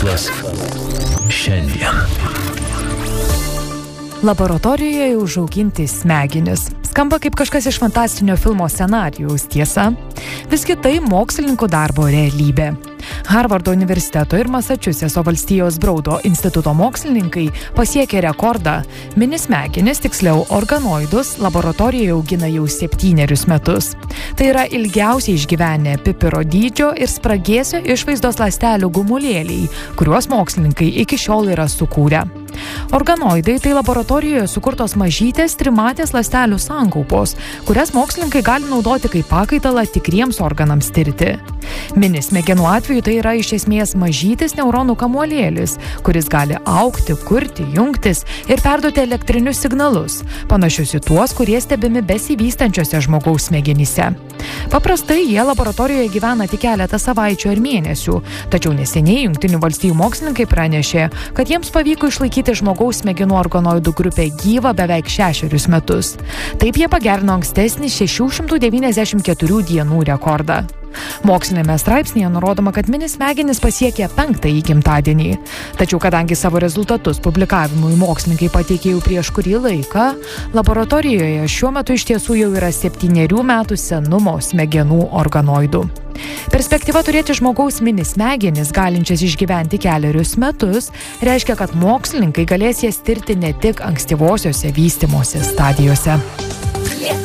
Verslas šiandien. Laboratorijoje užauginti smegenis. Skamba kaip kažkas iš fantastinio filmo scenarijaus, tiesa? Visgi tai mokslininkų darbo realybė. Harvardo universiteto ir Masačusetso valstijos Braudo instituto mokslininkai pasiekė rekordą. Mini smegenis, tiksliau organoidus, laboratorijoje augina jau 7 metus. Tai yra ilgiausiai išgyvenę pipiro dydžio ir spragėsio išvaizdos ląstelių gumulėliai, kuriuos mokslininkai iki šiol yra sukūrę. Organoidai tai laboratorijoje sukurtos mažytės trimatės ląstelių sankaupos, kurias mokslininkai gali naudoti kaip pakaitalą tikriems organams tirti. Mini smegenų atveju tai yra iš esmės mažytis neuronų kamuolėlis, kuris gali augti, kurti, jungtis ir perduoti elektrinius signalus, panašius į tuos, kurie stebimi besivystančiose žmogaus smegenyse. Paprastai jie laboratorijoje gyvena tik keletą savaičių ar mėnesių, tačiau neseniai Jungtinių valstijų mokslininkai pranešė, kad jiems pavyko išlaikyti žmogaus smegenų organoidų grupę gyvą beveik 6 metus. Taip jie pagerino ankstesnį 694 dienų rekordą. Mokslinėme straipsnėje nurodoma, kad mini smegenys pasiekė 5. gimtadienį. Tačiau kadangi savo rezultatus publikavimui mokslininkai pateikė jau prieš kurį laiką, laboratorijoje šiuo metu iš tiesų jau yra 7 metų senumo smegenų organoidų. Perspektyva turėti žmogaus mini smegenis, galinčias išgyventi 4 metus, reiškia, kad mokslininkai galės jas tirti ne tik ankstyvosiose vystymosi stadijose.